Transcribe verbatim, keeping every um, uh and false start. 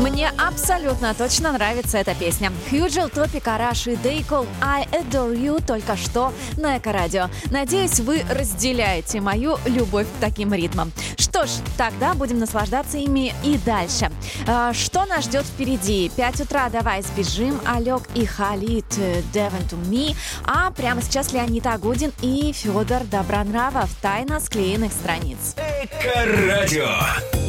Мне абсолютно точно нравится эта песня. Хьюджел, Топик, Араш и Дейкол «I Adore You» только что на Эко-радио. Надеюсь, вы разделяете мою любовь к таким ритмам. Что ж, тогда будем наслаждаться ими и дальше. А, что нас ждет впереди? пять утра, давай сбежим. Алёк и Халид «Devon to Me». А прямо сейчас Леонид Агудин и Федор Добронравов «Тайна склеенных страниц». Эко-радио.